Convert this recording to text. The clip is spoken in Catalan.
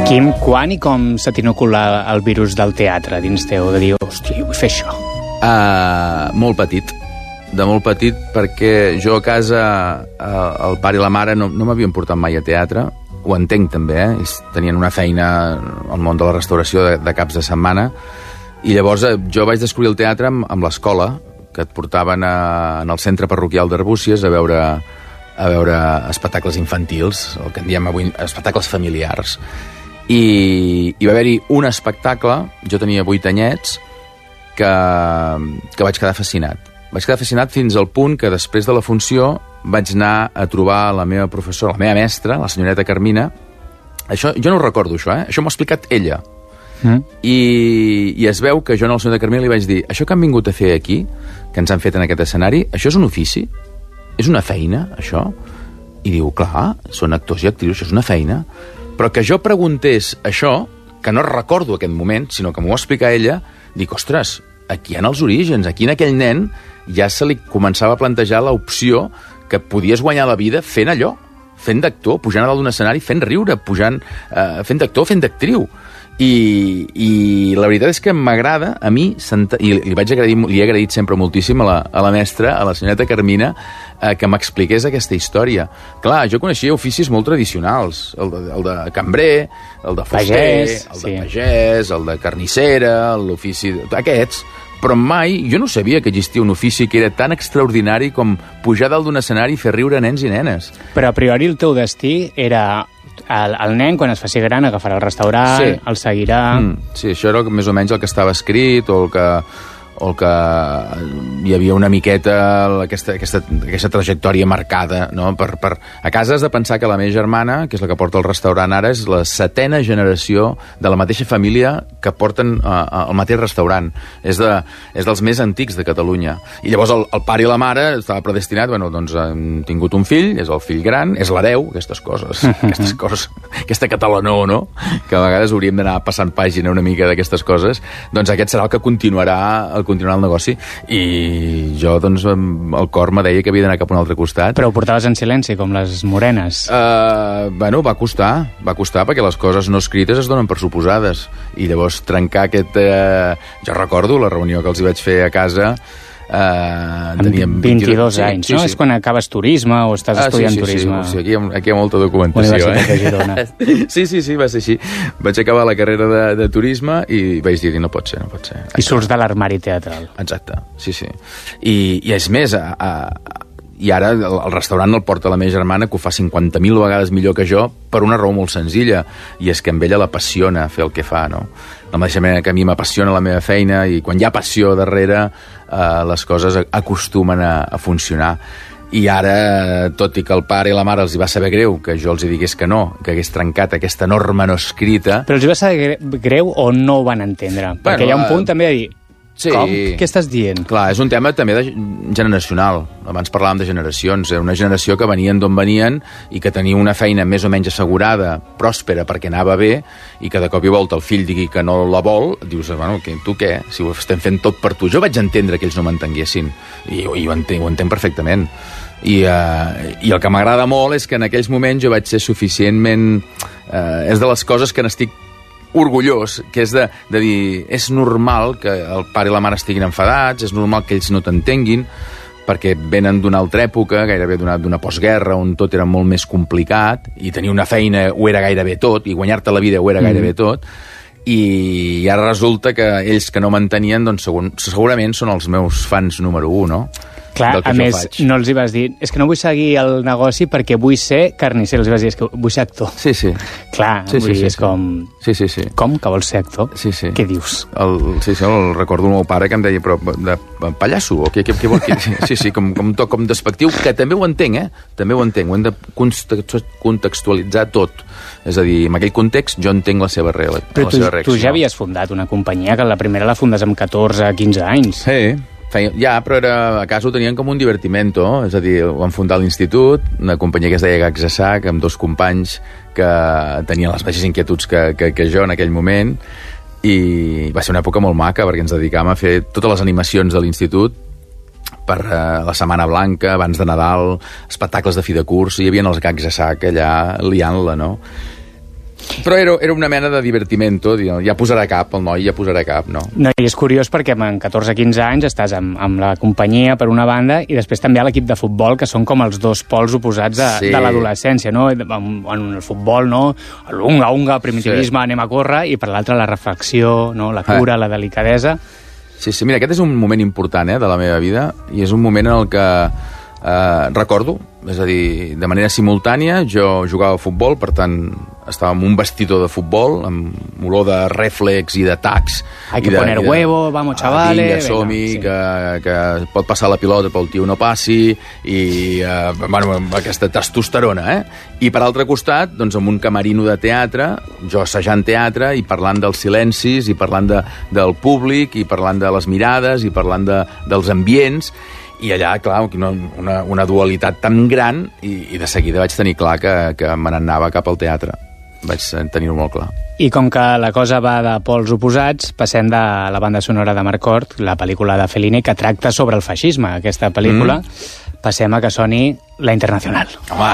Quim, quan i com se t'inocula el virus del teatre dins teu, de dir, hòstia, vull fer això? Molt petit. De molt petit, perquè jo a casa, el pare i la mare no m'havien portat mai a teatre. Ho entenc també, tenien una feina al món de la restauració de caps de setmana, i llavors jo vaig descobrir el teatre amb l'escola, que et portaven en el centre parroquial d'Arbúcies a veure espectacles infantils, el que en diem avui espectacles familiars. I va haver-hi un espectacle, jo tenia 8 anyets, que vaig quedar fascinat. Vaig quedar fascinat fins al punt que després de la funció vaig anar a trobar la meva professora, la meva mestra, la senyoreta Carmina. Això, jo no ho recordo, això m'ho ha explicat ella. I es veu que jo a la senyoreta Carmina li vaig dir, això que han vingut a fer aquí, que ens han fet en aquest escenari, això és un ofici? És una feina, això? I diu, clar, són actors i actrius, això és una feina. Però que jo preguntés això, que no recordo aquest moment, sinó que m'ho va explicar ella, dic, ostres, aquí en els orígens, aquí en aquell nen ja se li començava a plantejar l'opció que podies guanyar la vida fent allò, fent d'actor, pujant a dalt d'un escenari, fent riure, fent d'actor, fent d'actriu. I la veritat és que m'agrada a mi, i li he agraït sempre moltíssim a la mestra, a la senyoreta Carmina, que m'expliqués aquesta història. Clar, jo coneixia oficis molt tradicionals, el de cambrer, el de fuster, el de pagès, el de carnissera, l'ofici aquests, però mai, jo no sabia que existia un ofici que era tan extraordinari com pujar dalt d'un escenari i fer riure nens i nenes. Però a priori el teu destí era el nen, quan es faci gran, agafarà el restaurant, el seguirà... Sí, això era més o menys el que estava escrit, o el que hi havia una miqueta aquesta trajectòria marcada, no? A casa has de pensar que la meva germana, que és la que porta el restaurant ara, és la 7a generació de la mateixa família que porten el mateix restaurant. És dels més antics de Catalunya. I llavors el pare i la mare estava predestinat, doncs han tingut un fill, és el fill gran, és l'hereu, aquestes coses, aquesta catalanor, no? Que a vegades hauríem d'anar passant pàgina una mica d'aquestes coses. Doncs aquest serà el que continuarà el negoci, i jo, doncs, el cor me deia que havia d'anar cap a un altre costat. Però ho portaves en silenci, com les morenes? Bueno, va costar, perquè les coses no escrites es donen per suposades, i llavors trencar aquest... Jo recordo la reunió que els hi vaig fer a casa, teníem 22 anys, no? És quan acabes turisme o estàs estudiant turisme. Sí, aquí hi ha molta documentació. Universitat de Girona. Sí, va ser així. Vaig acabar la carrera de turisme i vaig dir, no pot ser. I surts de l'armari teatral. Exacte, sí. I és més, i ara el restaurant el porta la meva germana, que ho fa 50.000 vegades millor que jo, per una raó molt senzilla, i és que amb ella l'apassiona fer el que fa, no? De la mateixa manera que a mi m'apassiona la meva feina, i quan hi ha passió darrere, les coses acostumen a funcionar. I ara, tot i que el pare i la mare els hi va saber greu que jo els hi digués que no, que hagués trencat aquesta norma no escrita... Però els hi va saber greu o no ho van entendre? Perquè hi ha un punt també de dir... Sí. Com? Què estàs dient? Clar, és un tema també generacional. Abans parlàvem de generacions. Era una generació que venien d'on venien i que tenia una feina més o menys assegurada, pròspera, perquè anava bé, i que de cop i volta el fill digui que no la vol, dius, bueno, tu què? Si ho estem fent tot per tu. Jo vaig entendre que ells no m'entenguessin, i ho entenc perfectament. I el que m'agrada molt és que en aquells moments jo vaig ser suficientment... És de les coses que n'estic orgullós, que és de dir, és normal que el pare i la mare estiguin enfadats, és normal que ells no t'entenguin, perquè venen d'una altra època, gairebé d'una postguerra, on tot era molt més complicat, i tenir una feina ho era gairebé tot, i guanyar-te la vida ho era gairebé tot, i ara resulta que ells que no m'entenien, doncs segurament són els meus fans número 1, no? Clar, a més, no els hi vas dir, és que no vull seguir el negoci perquè vull ser carnisser, els hi vas dir, és que vull ser actor. Sí. Clar, és com... Sí. Com que vols ser actor? Sí. Què dius? El recordo el meu pare que em deia, però de pallasso, o què vol? Sí, com despectiu, que també ho entenc, també ho entenc, ho hem de contextualitzar tot. És a dir, en aquell context jo entenc la seva reacció. Però tu ja havies fundat una companyia, que la primera la fundes amb 14-15 anys. Sí. Ja, però a casa ho tenien com un divertimento, és a dir, ho van fundar a l'institut, una companyia que es deia Gags a Sac, amb 2 companys que tenien les mateixes inquietuds que jo en aquell moment, i va ser una època molt maca, perquè ens dedicàvem a fer totes les animacions de l'institut per la Setmana Blanca, abans de Nadal, espectacles de fi de curs, i hi havia els Gags a Sac allà liant-la, no? Però era una mena de divertimento, ja posarà cap, el noi ja posarà cap, no? No, i és curiós perquè amb 14-15 anys estàs amb la companyia per una banda i després també a l'equip de futbol, que són com els dos pols oposats de l'adolescència, no? En el futbol, no? L'unga, primitivisme, anem a córrer, i per l'altre la reflexió, no? La cura, la delicadesa. Sí, mira, aquest és un moment important de la meva vida i és un moment en el que recordo, és a dir, de manera simultània, jo jugava a futbol, per tant, estava amb un vestidor de futbol, amb olor de rèflex i de tacs. Hay que poner huevo, vamos, chavales. Vinga, som-hi, que pot passar la pilota, però el tio no passi, i, aquesta testosterona, I per altre costat, doncs, amb un camerino de teatre, jo assajant teatre, i parlant dels silencis, i parlant del públic, i parlant de les mirades, i parlant dels ambients. I allà, clar, una dualitat tan gran, i de seguida vaig tenir clar que me n'anava cap al teatre. Vaig tenir-ho molt clar. I com que la cosa va de pols oposats, passem de la banda sonora de Marcord, la pel·lícula de Fellini, que tracta sobre el feixisme, aquesta pel·lícula, passem a que soni La Internacional. Home,